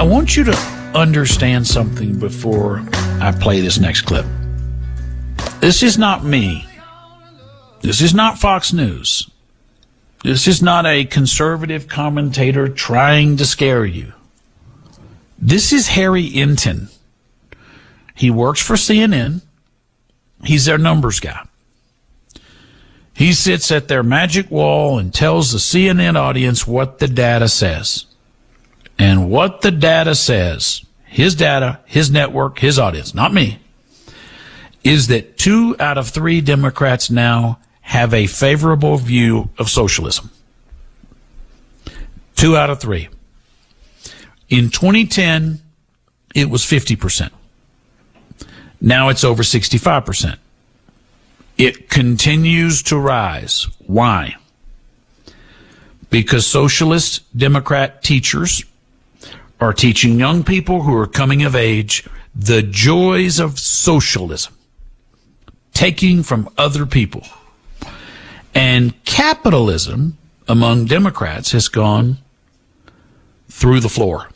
want you to understand something before I play this next clip. This is not me. This is not Fox News. This is not a conservative commentator trying to scare you. This is Harry Enton. He works for CNN. He's their numbers guy. He sits at their magic wall and tells the CNN audience what the data says. And what the data says, his data, his network, his audience, not me, is that 2 out of 3 Democrats now have a favorable view of socialism. 2 out of 3. In 2010, it was 50%. Now it's over 65%. It continues to rise. Why? Because socialist Democrat teachers are teaching young people who are coming of age the joys of socialism, taking from other people. And capitalism among Democrats has gone through the floor.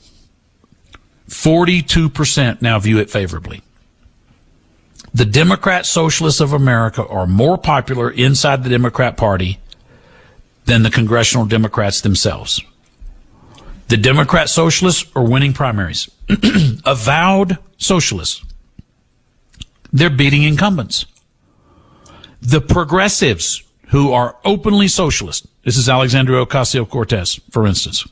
42% now view it favorably. The Democrat Socialists of America are more popular inside the Democrat Party than the congressional Democrats themselves. The Democrat Socialists are winning primaries. Avowed socialists. They're beating incumbents. The progressives, who are openly socialist, this is Alexandria Ocasio-Cortez, for instance,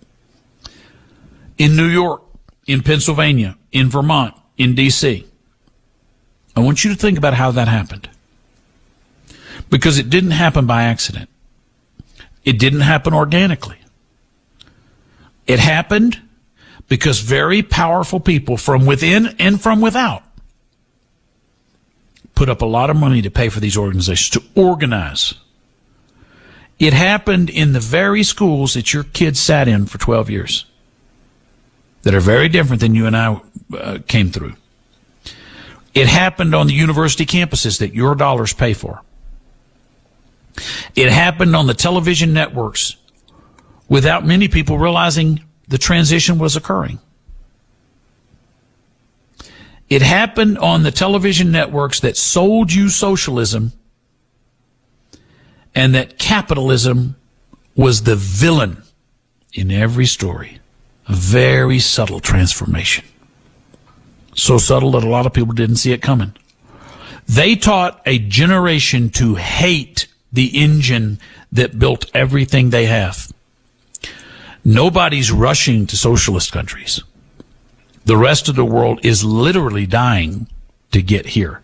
in New York, in Pennsylvania, in Vermont, in D.C., I want you to think about how that happened. Because it didn't happen by accident. It didn't happen organically. It happened because very powerful people from within and from without put up a lot of money to pay for these organizations, to organize. It happened in the very schools that your kids sat in for 12 years that are very different than you and I came through. It happened on the university campuses that your dollars pay for. It happened on the television networks without many people realizing the transition was occurring. It happened on the television networks that sold you socialism and that capitalism was the villain in every story. A very subtle transformation. So subtle that a lot of people didn't see it coming. They taught a generation to hate the engine that built everything they have. Nobody's rushing to socialist countries. The rest of the world is literally dying to get here.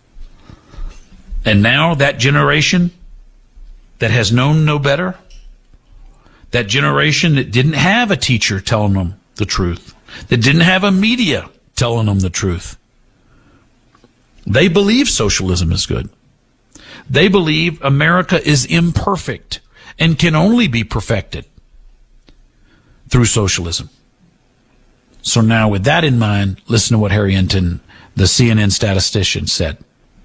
And now that generation that has known no better, that generation that didn't have a teacher telling them the truth, that didn't have a media telling them the truth, they believe socialism is good. They believe America is imperfect and can only be perfected through socialism. So now with that in mind, listen to what Harry Enton, the CNN statistician, said.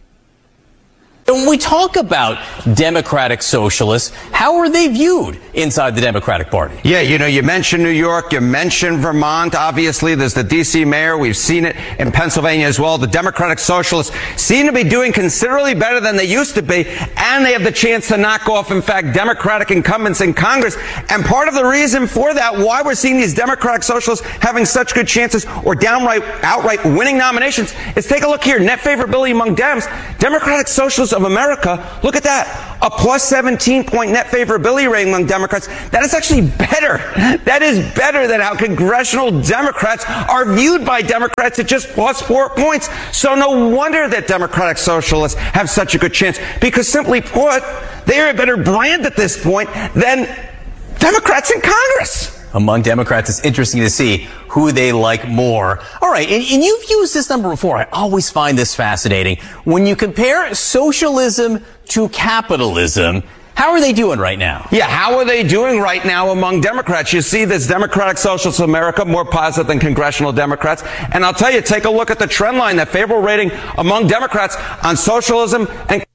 When we talk about democratic socialists, how are they viewed inside the Democratic Party? Yeah, you mentioned New York, you mentioned Vermont. Obviously, there's the D.C. mayor. We've seen it in Pennsylvania as well. The Democratic Socialists seem to be doing considerably better than they used to be, and they have the chance to knock off, in fact, Democratic incumbents in Congress. And part of the reason for that, why we're seeing these Democratic Socialists having such good chances or outright winning nominations, is take a look here. Net favorability among Dems. Democratic Socialists of America, look at that. A plus 17-point net favorability rating among Democrats. That is actually better. That is better than how congressional Democrats are viewed by Democrats at just plus 4 points. So no wonder that Democratic Socialists have such a good chance. Because simply put, they are a better brand at this point than Democrats in Congress. Among Democrats, it's interesting to see who they like more. All right, and you've used this number before. I always find this fascinating. When you compare socialism to capitalism, how are they doing right now? Yeah, how are they doing right now among Democrats? You see this Democratic Socialists of America more positive than congressional Democrats. And I'll tell you, take a look at the trend line, that favorable rating among Democrats on socialism and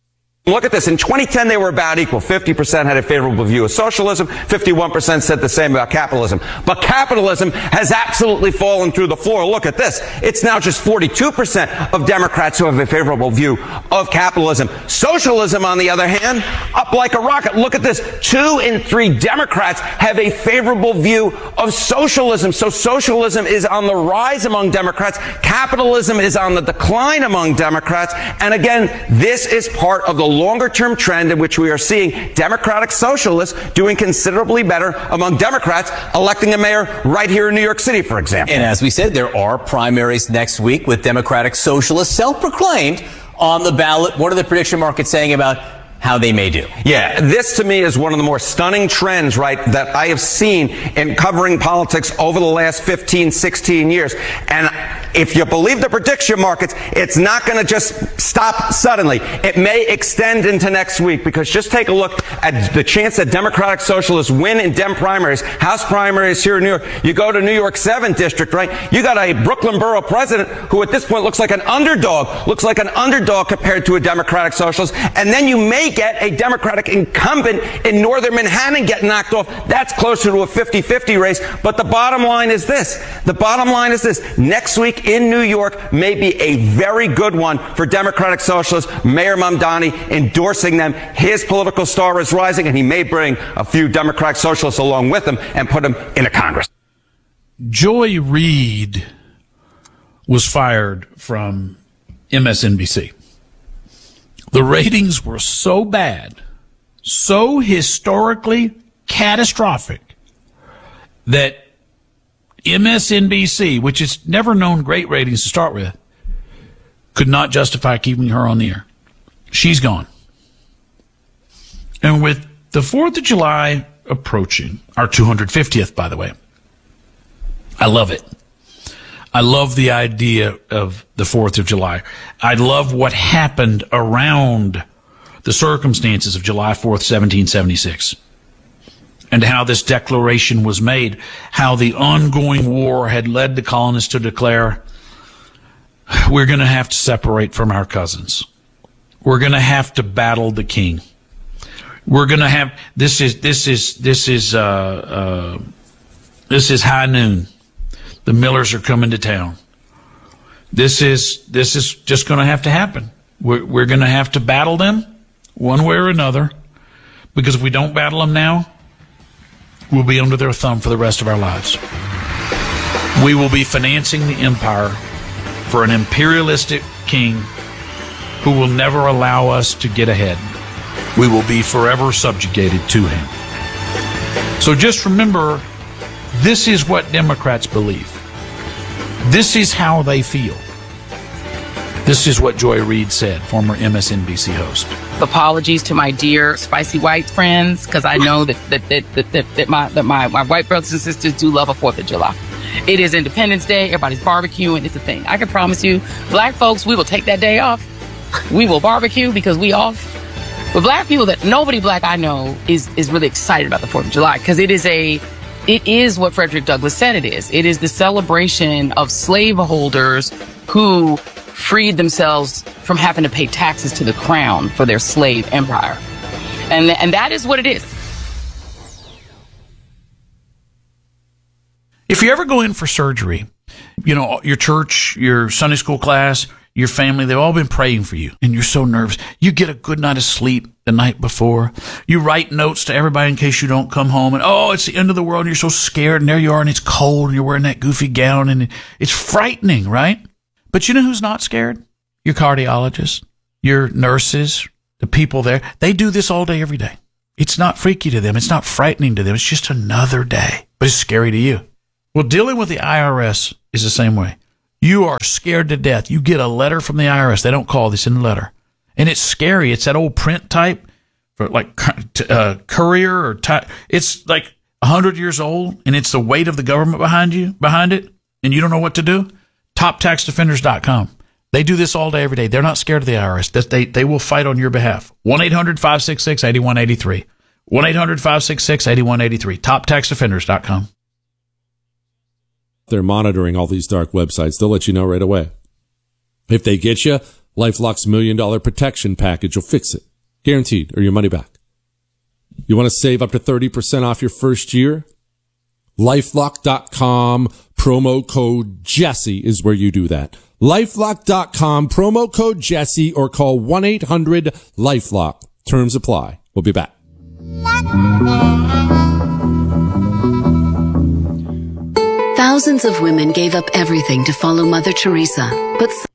Look at this. In 2010, they were about equal. 50% had a favorable view of socialism. 51% said the same about capitalism. But capitalism has absolutely fallen through the floor. Look at this. It's now just 42% of Democrats who have a favorable view of capitalism. Socialism, on the other hand, up like a rocket. Look at this. 2 in 3 Democrats have a favorable view of socialism. So socialism is on the rise among Democrats. Capitalism is on the decline among Democrats. And again, this is part of the longer-term trend in which we are seeing Democratic socialists doing considerably better among Democrats electing a mayor right here in New York City, for example. And as we said, there are primaries next week with Democratic socialists, self-proclaimed, on the ballot. What are the prediction markets saying about how they may do? Yeah, this to me is one of the more stunning trends, right, that I have seen in covering politics over the last 15, 16 years. And if you believe the prediction markets, it's not going to just stop suddenly. It may extend into next week, because just take a look at the chance that Democratic socialists win in Dem primaries, House primaries here in New York. You go to New York 7th district, right? You got a Brooklyn borough president who at this point looks like an underdog compared to a Democratic socialist. And then you may get a Democratic incumbent in northern Manhattan get knocked off. That's closer to a 50-50 race. But the bottom line is this. Next week in New York may be a very good one for Democratic socialists. Mayor Mamdani endorsing them. His political star is rising, and he may bring a few Democratic socialists along with him and put them in a Congress. Joy Reid was fired from MSNBC. The ratings were so bad, so historically catastrophic, that MSNBC, which has never known great ratings to start with, could not justify keeping her on the air. She's gone. And with the 4th of July approaching, our 250th, by the way, I love it. I love the idea of the 4th of July. I love what happened around the circumstances of July 4th, 1776, and how this declaration was made, how the ongoing war had led the colonists to declare, we're going to have to separate from our cousins. We're going to have to battle the king. We're going to have, this is high noon. The Millers are coming to town. This is just going to have to happen. We're going to have to battle them one way or another, because if we don't battle them now, we'll be under their thumb for the rest of our lives. We will be financing the empire for an imperialistic king who will never allow us to get ahead. We will be forever subjugated to him. So just remember, this is what Democrats believe. This is how they feel. This is what Joy Reid said, former MSNBC host. Apologies to my dear spicy white friends, because I know that my white brothers and sisters do love a 4th of July. It is Independence Day. Everybody's barbecuing. It's a thing. I can promise you, black folks, we will take that day off. We will barbecue because we off. But black people, that nobody black I know is really excited about the 4th of July, because it is what Frederick Douglass said it is. It is the celebration of slaveholders who freed themselves from having to pay taxes to the crown for their slave empire. And that is what it is. If you ever go in for surgery, you know, your church, your Sunday school class, your family, they've all been praying for you, and you're so nervous. You get a good night of sleep the night before. You write notes to everybody in case you don't come home, and oh, it's the end of the world, and you're so scared, and there you are, and it's cold, and you're wearing that goofy gown, and it's frightening, right? But you know who's not scared? Your cardiologists, your nurses, the people there. They do this all day, every day. It's not freaky to them. It's not frightening to them. It's just another day, but it's scary to you. Well, dealing with the IRS is the same way. You are scared to death. You get a letter from the IRS. They don't call this in the letter. And it's scary. It's that old print type for like courier or type. It's like 100 years old, and it's the weight of the government behind it, and you don't know what to do. TopTaxDefenders.com. They do this all day, every day. They're not scared of the IRS. They will fight on your behalf. 1-800-566-8183. 1-800-566-8183. TopTaxDefenders.com. They're monitoring all these dark websites. They'll let you know right away. If they get you, LifeLock's $1 Million Protection Package will fix it. Guaranteed, or your money back. You want to save up to 30% off your first year? LifeLock.com, promo code Jesse is where you do that. LifeLock.com, promo code Jesse, or call 1-800-LifeLock. Terms apply. We'll be back. Thousands of women gave up everything to follow Mother Teresa, but